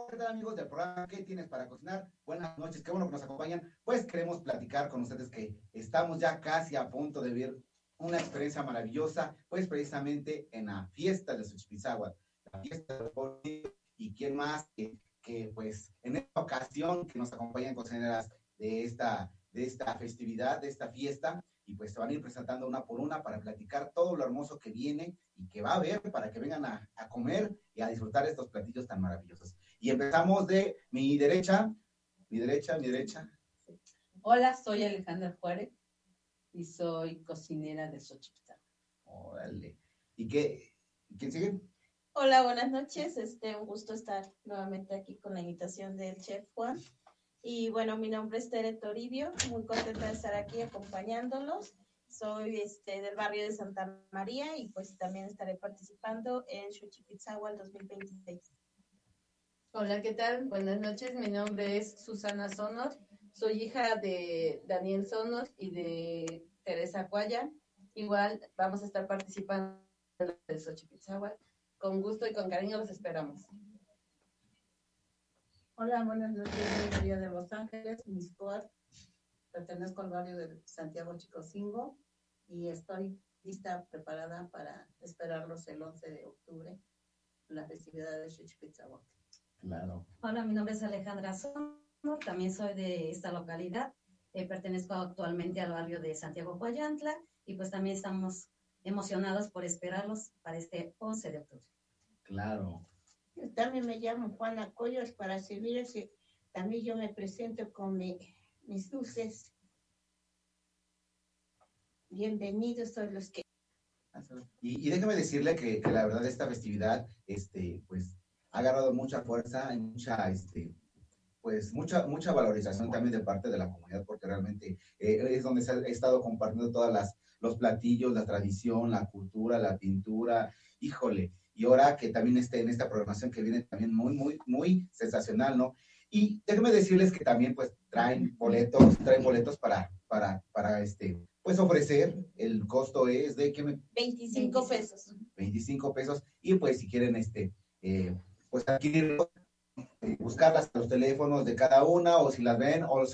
¿qué tal, amigos del programa? ¿Qué tienes para cocinar? Buenas noches, qué bueno que nos acompañan. Pues queremos platicar con ustedes que estamos ya casi a punto de vivir una experiencia maravillosa, pues precisamente en la fiesta de Xochipilzáhuatl, la fiesta de los y quién más que pues en esta ocasión que nos acompañan cocineras de esta festividad, de esta fiesta, y pues se van a ir presentando una por una para platicar todo lo hermoso que viene y que va a haber para que vengan a comer y a disfrutar estos platillos tan maravillosos. Y empezamos de mi derecha. Hola, soy Alejandra Juárez y soy cocinera de Xochipilzáhuatl. Órale. ¿Quién sigue? Hola, buenas noches. Un gusto estar nuevamente aquí con la invitación del chef Juan. Y bueno, mi nombre es Tere Toribio, muy contenta de estar aquí acompañándolos. Soy del barrio de Santa María y pues también estaré participando en Xochipilzáhuatl 2026. Hola, ¿qué tal? Buenas noches, mi nombre es Susana Sonor, soy hija de Daniel Sonor y de Teresa Cuaya. Igual vamos a estar participando de Xochipilzáhuatl. Con gusto y con cariño los esperamos. Hola, buenas noches, soy María de Los Ángeles, Miscoac. Pertenezco al barrio de Santiago Chicocingo y estoy lista, preparada para esperarlos el 11 de octubre en la festividad de Xochipilzáhuatl. Claro. Hola, mi nombre es Alejandra Sono, también soy de esta localidad, pertenezco actualmente al barrio de Santiago Coayantla y pues también estamos emocionados por esperarlos para este 11 de octubre. Claro. Yo también me llamo Juana Collos para servirles. También yo me presento con mis dulces. Bienvenidos todos los que... Y déjeme decirle que la verdad esta festividad, pues, ha agarrado mucha fuerza y mucha valorización también de parte de la comunidad, porque realmente es donde se ha estado compartiendo los platillos, la tradición, la cultura, la pintura, híjole, y ahora que también en esta programación que viene también muy, muy, muy sensacional, ¿no? Y déjenme decirles que también pues traen boletos para pues ofrecer. El costo es de 25 pesos. 25 pesos, y pues si quieren pues adquirirlos, buscarlas en los teléfonos de cada una, o si las ven, o